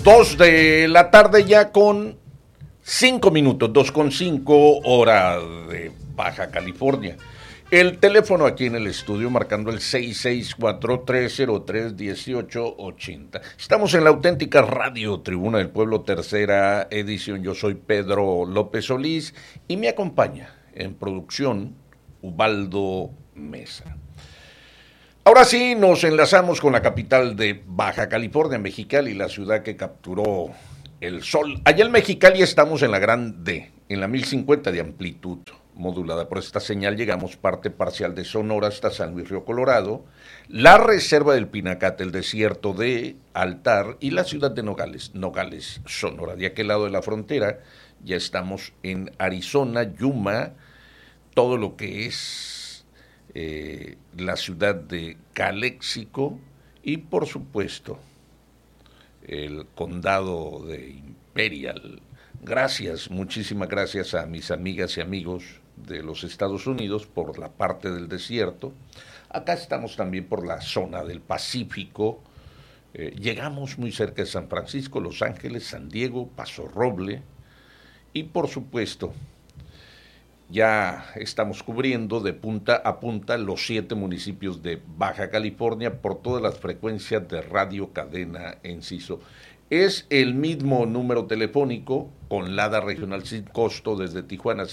2 de la tarde ya con 5 minutos, 2:05 hora de Baja California. El teléfono aquí en el estudio marcando el 664-303-1880. Estamos en la auténtica Radio Tribuna del Pueblo, tercera edición. Yo soy Pedro López Solís y me acompaña en producción Ubaldo Mesa. Ahora sí, nos enlazamos con la capital de Baja California, Mexicali, la ciudad que capturó el sol. Allá en Mexicali estamos en la gran D, en la 1050 de amplitud modulada. Por esta señal llegamos parte parcial de Sonora hasta San Luis Río Colorado, la reserva del Pinacate, el desierto de Altar y la ciudad de Nogales, Sonora. De aquel lado de la frontera ya estamos en Arizona, Yuma, todo lo que es la ciudad de Calexico y por supuesto el condado de Imperial. Gracias, muchísimas gracias a mis amigas y amigos de los Estados Unidos por la parte del desierto. Acá estamos también por la zona del Pacífico. Llegamos muy cerca de San Francisco, Los Ángeles, San Diego, Paso Roble y por supuesto ya estamos cubriendo de punta a punta los 7 municipios de Baja California por todas las frecuencias de Radio Cadena Enciso. Es el mismo número telefónico con LADA regional sin costo desde Tijuana,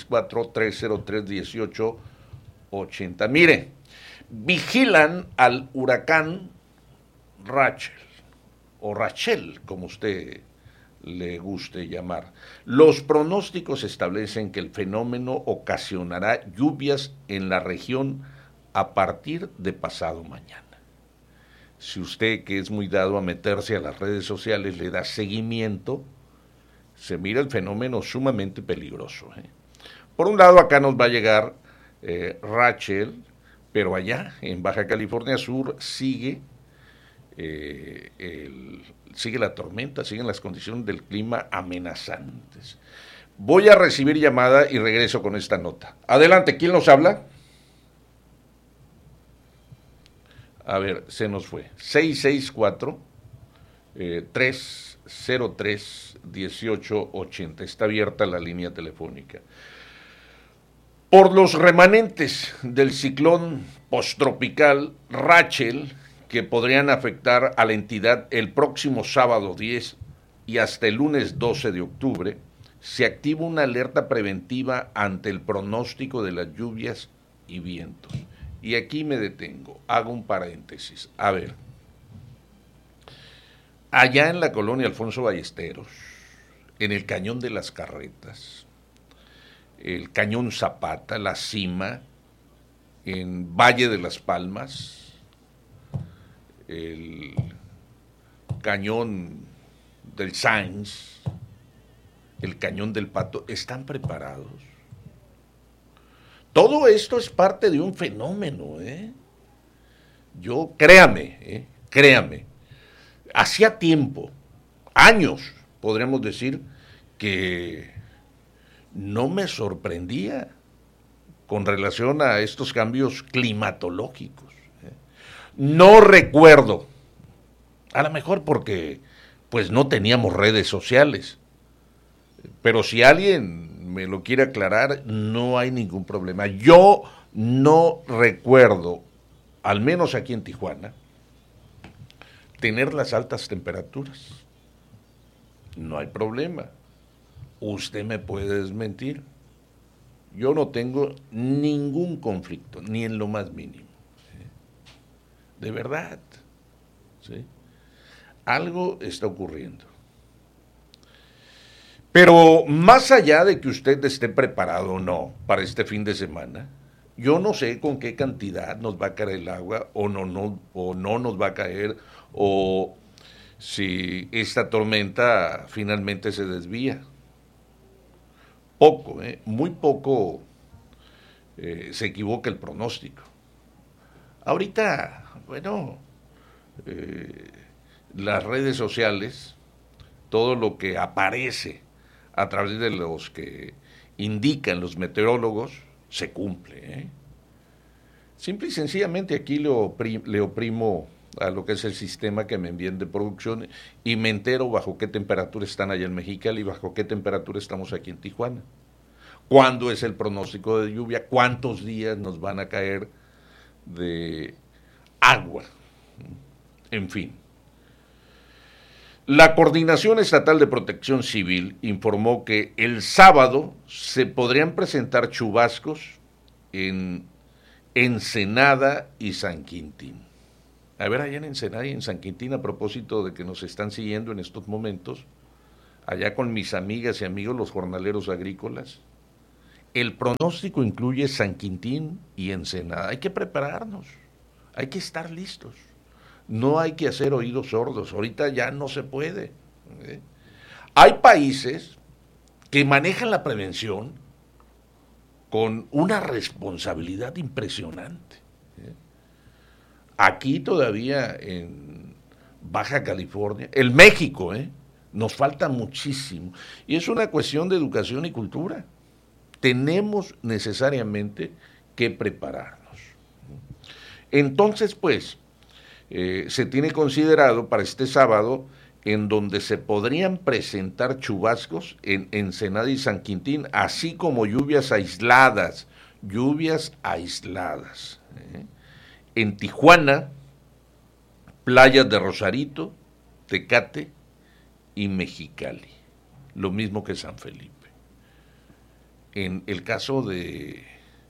664-303-1880. Mire, vigilan al huracán Rachel, o Rachel, como usted le guste llamar. Los pronósticos establecen que el fenómeno ocasionará lluvias en la región a partir de pasado mañana. Si usted, que es muy dado a meterse a las redes sociales, le da seguimiento, se mira el fenómeno sumamente peligroso. Por un lado, acá nos va a llegar Rachel, pero allá, en Baja California Sur, sigue la tormenta, siguen las condiciones del clima amenazantes. Voy a recibir llamada y regreso con esta nota. Adelante, ¿quién nos habla? A ver, se nos fue. 664-303-1880. Está abierta la línea telefónica. Por los remanentes del ciclón posttropical Rachel, que podrían afectar a la entidad el próximo sábado 10 y hasta el lunes 12 de octubre, se activa una alerta preventiva ante el pronóstico de las lluvias y vientos. Y aquí me detengo, hago un paréntesis. A ver, allá en la colonia Alfonso Ballesteros, en el Cañón de las Carretas, el Cañón Zapata, La Cima, en Valle de las Palmas, el Cañón del Sáenz, el Cañón del Pato, ¿están preparados? Todo esto es parte de un fenómeno, créame, hacía tiempo, años, podríamos decir, que no me sorprendía con relación a estos cambios climatológicos. No recuerdo, a lo mejor porque pues no teníamos redes sociales, pero si alguien me lo quiere aclarar, no hay ningún problema. Yo no recuerdo, al menos aquí en Tijuana, tener las altas temperaturas. No hay problema. Usted me puede desmentir. Yo no tengo ningún conflicto, ni en lo más mínimo. De verdad. ¿Sí? Algo está ocurriendo. Pero más allá de que usted esté preparado o no para este fin de semana, yo no sé con qué cantidad nos va a caer el agua o no nos va a caer, o si esta tormenta finalmente se desvía. Poco, muy poco se equivoca el pronóstico. Ahorita, bueno, las redes sociales, todo lo que aparece a través de los que indican los meteorólogos, se cumple. Simple y sencillamente aquí le oprimo a lo que es el sistema que me envíen de producción y me entero bajo qué temperatura están allá en Mexicali y bajo qué temperatura estamos aquí en Tijuana. ¿Cuándo es el pronóstico de lluvia? ¿Cuántos días nos van a caer de agua? En fin. La Coordinación Estatal de Protección Civil informó que el sábado se podrían presentar chubascos en Ensenada y San Quintín. A ver, allá en Ensenada y en San Quintín, a propósito de que nos están siguiendo en estos momentos, allá con mis amigas y amigos los jornaleros agrícolas, el pronóstico incluye San Quintín y Ensenada. Hay que prepararnos, hay que estar listos. No hay que hacer oídos sordos, ahorita ya no se puede. Hay países que manejan la prevención con una responsabilidad impresionante. Aquí todavía en Baja California, el México, nos falta muchísimo. Y es una cuestión de educación y cultura. Tenemos necesariamente que prepararnos. Entonces, pues, se tiene considerado para este sábado en donde se podrían presentar chubascos en Ensenada y San Quintín, así como lluvias aisladas. En Tijuana, playas de Rosarito, Tecate y Mexicali, lo mismo que San Felipe. En el caso de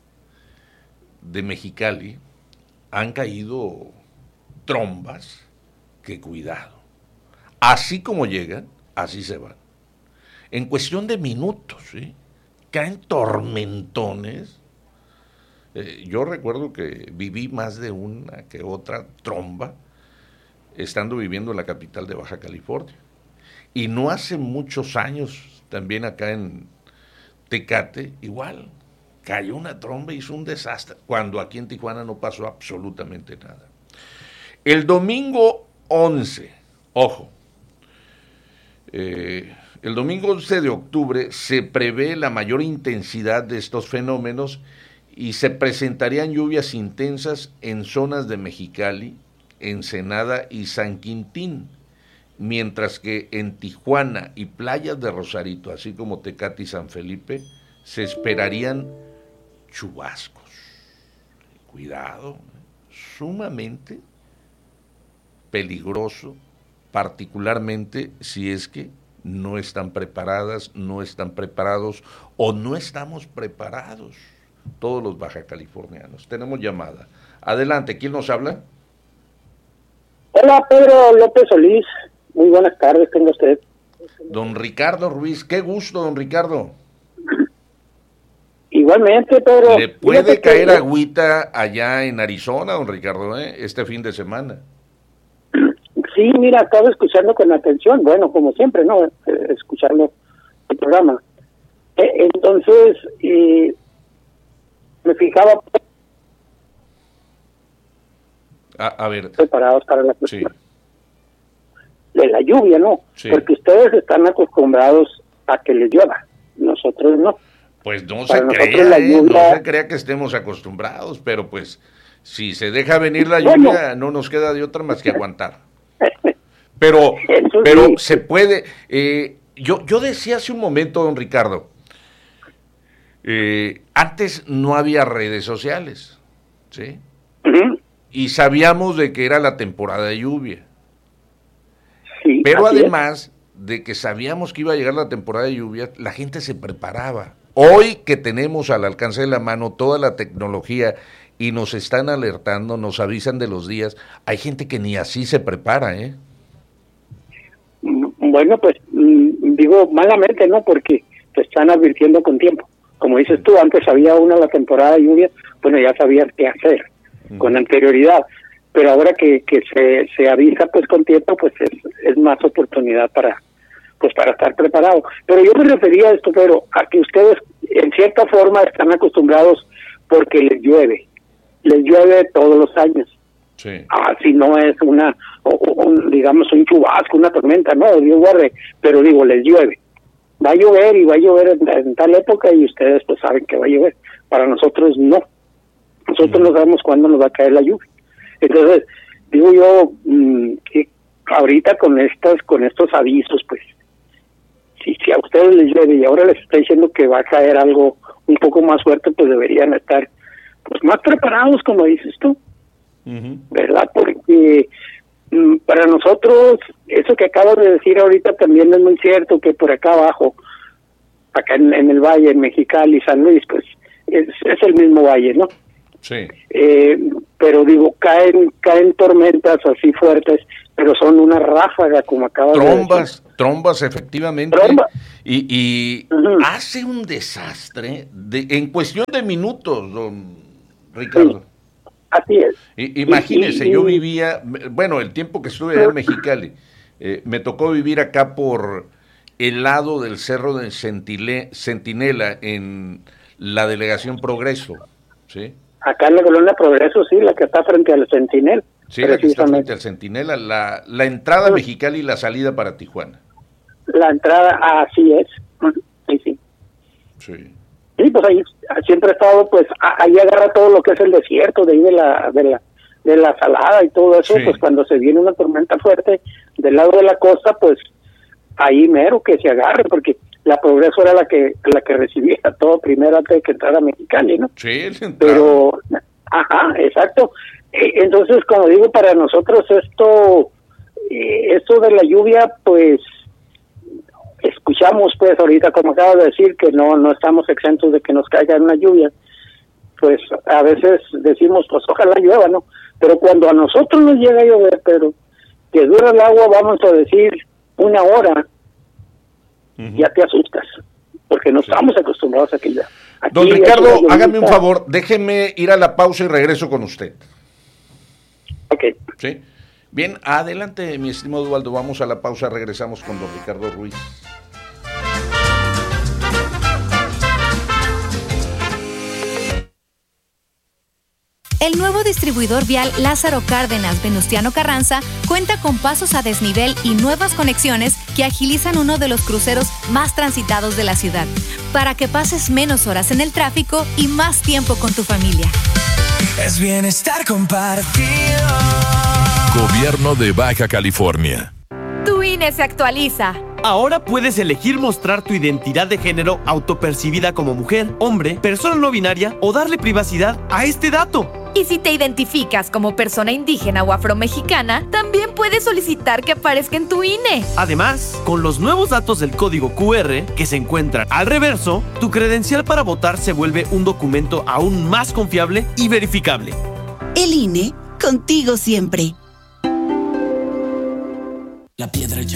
Mexicali, han caído trombas, que cuidado. Así como llegan, así se van. En cuestión de minutos, caen tormentones. Yo recuerdo que viví más de una que otra tromba estando viviendo en la capital de Baja California. Y no hace muchos años, también acá en Tecate, igual, cayó una tromba y hizo un desastre, cuando aquí en Tijuana no pasó absolutamente nada. El domingo 11, ojo, el domingo 11 de octubre se prevé la mayor intensidad de estos fenómenos y se presentarían lluvias intensas en zonas de Mexicali, Ensenada y San Quintín, mientras que en Tijuana y playas de Rosarito, así como Tecate y San Felipe, se esperarían chubascos. Cuidado, sumamente peligroso, particularmente si es que no están preparadas, no están preparados o no estamos preparados todos los baja californianos. Tenemos llamada. Adelante, ¿quién nos habla? Hola, Pedro López Solís. Muy buenas tardes, tenga usted. Don Ricardo Ruiz, qué gusto, don Ricardo. Igualmente, Pedro. ¿Le puede caer agüita allá en Arizona, don Ricardo, este fin de semana? Sí, mira, estaba escuchando con atención, bueno, como siempre, ¿no? Escuchando el programa. Entonces, me fijaba... A ver. Preparados para la cuestión. Sí. De la lluvia, ¿no? Sí. Porque ustedes están acostumbrados a que les llueva, nosotros no. Pues no para se crea, la lluvia... no se crea que estemos acostumbrados, pero pues si se deja venir la lluvia, no nos queda de otra más que aguantar. Pero sí. Se puede. Yo decía hace un momento, don Ricardo, antes no había redes sociales, ¿sí? Uh-huh. Y sabíamos de que era la temporada de lluvia. Sí, pero además de que sabíamos que iba a llegar la temporada de lluvia, la gente se preparaba. Hoy que tenemos al alcance de la mano toda la tecnología y nos están alertando, nos avisan de los días, hay gente que ni así se prepara, ¿eh? Bueno, pues digo malamente, ¿no? Porque te están advirtiendo con tiempo. Como dices tú, antes había la temporada de lluvia, bueno, ya sabías qué hacer con anterioridad. Pero ahora que se avisa pues con tiempo, pues es más oportunidad para estar preparado. Pero yo me refería a esto, pero a que ustedes en cierta forma están acostumbrados porque les llueve todos los años. Sí. Si no es digamos un chubasco, una tormenta, no, Dios guarde, pero digo, les llueve. Va a llover y va a llover en tal época y ustedes pues saben que va a llover. Para nosotros no. Nosotros no sabemos cuándo nos va a caer la lluvia. Entonces, digo yo, que ahorita con estos avisos, pues, si a ustedes les llueve y ahora les está diciendo que va a caer algo un poco más fuerte, pues deberían estar pues más preparados, como dices tú, ¿verdad? Porque para nosotros, eso que acabas de decir ahorita también es muy cierto, que por acá abajo, acá en el valle, en Mexicali, San Luis, pues es el mismo valle, ¿no? Sí. Pero digo, caen tormentas así fuertes, pero son una ráfaga, como acabas de decir. Trombas, efectivamente. Y hace un desastre en cuestión de minutos, don Ricardo. Sí, así es. Imagínese, yo vivía, bueno, el tiempo que estuve allá en Mexicali, me tocó vivir acá por el lado del Cerro de Centinela, en la delegación Progreso, ¿sí? Acá en la colonia Progreso, sí, la que está frente al Centinela. Sí, la que está frente al Centinela, la entrada a Mexicali y la salida para Tijuana. La entrada, así es. Sí. Sí, pues ahí siempre ha estado, pues ahí agarra todo lo que es el desierto, de ahí de la salada y todo eso, pues cuando se viene una tormenta fuerte del lado de la costa, pues ahí mero que se agarre, porque la Progreso era la que recibía todo primero antes de que entrara a Mexicali, ¿no? Sí, pero, exacto. Entonces, como digo, para nosotros esto de la lluvia, pues escuchamos, pues ahorita, como acabo de decir, que no estamos exentos de que nos caiga una lluvia. Pues a veces decimos, pues ojalá llueva, ¿no? Pero cuando a nosotros nos llega a llover, pero que dura el agua, vamos a decir, 1 hora, ya te asustas, porque no estamos acostumbrados a que ya. Don Ricardo, hágame un favor, déjeme ir a la pausa y regreso con usted. Ok. Sí. Bien, adelante, mi estimado Ubaldo, vamos a la pausa, regresamos con don Ricardo Ruiz. El nuevo distribuidor vial Lázaro Cárdenas Venustiano Carranza cuenta con pasos a desnivel y nuevas conexiones que agilizan uno de los cruceros más transitados de la ciudad, para que pases menos horas en el tráfico y más tiempo con tu familia. Es bienestar compartido. Gobierno de Baja California. Tu INE se actualiza. Ahora puedes elegir mostrar tu identidad de género autopercibida como mujer, hombre, persona no binaria o darle privacidad a este dato. Y si te identificas como persona indígena o afromexicana, también puedes solicitar que aparezca en tu INE. Además, con los nuevos datos del código QR que se encuentran al reverso, tu credencial para votar se vuelve un documento aún más confiable y verificable. El INE, contigo siempre. La piedra